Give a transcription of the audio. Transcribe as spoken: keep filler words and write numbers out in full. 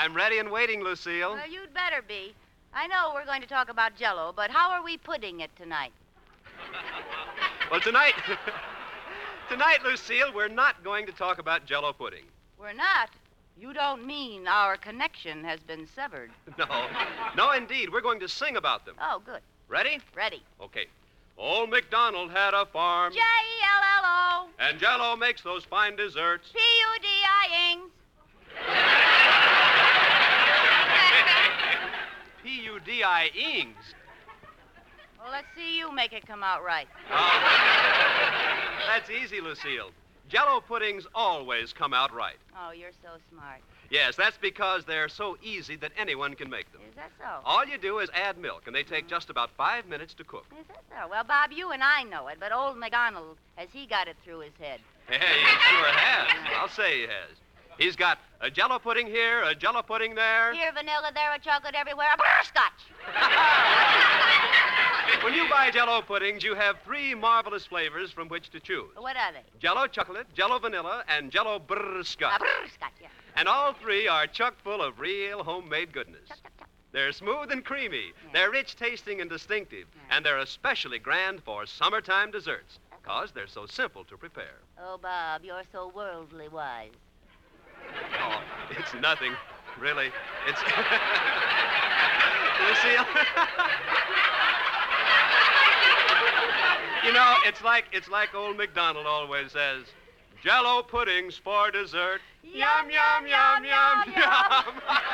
I'm ready and waiting, Lucille. Well, you'd better be. I know we're going to talk about Jell-O, but how are we pudding it tonight? Well, tonight... tonight, Lucille, we're not going to talk about Jell-O pudding. We're not? You don't mean our connection has been severed? No. No, indeed. We're going to sing about them. Oh, good. Ready? Ready. Okay. Old MacDonald had a farm. J E L L O. And Jell-O makes those fine desserts. P U D I ings. P U D I ings. Well, let's see you make it come out right. Oh. That's easy, Lucille. Jell-O puddings always come out right. Oh, you're so smart. Yes, that's because they're so easy that anyone can make them. Is that so? All you do is add milk, and they take just about five minutes to cook. Is that so? Well, Bob, you and I know it, but old MacDonald, has he got it through his head? Hey, he sure has. I'll say he has. He's got a Jell-O pudding here, a Jell-O pudding there. Here, vanilla, there, a chocolate everywhere, a butterscotch. When you buy Jell-O puddings, you have three marvelous flavors from which to choose. What are they? Jell-O chocolate, Jell-O vanilla, and Jell-O butterscotch. A butterscotch, yeah. And all three are chock full of real homemade goodness. Chuck, chuck, chuck. They're smooth and creamy. Yeah. They're rich tasting and distinctive. Yeah. And they're especially grand for summertime desserts, because they're so simple to prepare. Oh, Bob, you're so worldly wise. Oh, it's nothing, really. It's... Lucille? You know, it's like it's like old MacDonald always says, Jell-O puddings for dessert. Yum, yum, yum, yum, yum. yum.